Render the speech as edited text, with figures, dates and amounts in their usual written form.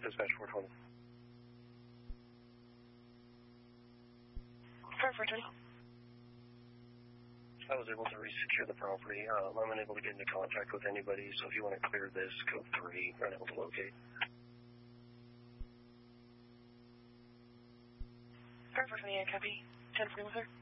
Dispatch 420. Fire 420. I was able to resecure the property. I'm unable to get into contact with anybody, so if you want to clear this, code 3, unable to locate. Fire 420, I copy. 10 for sir.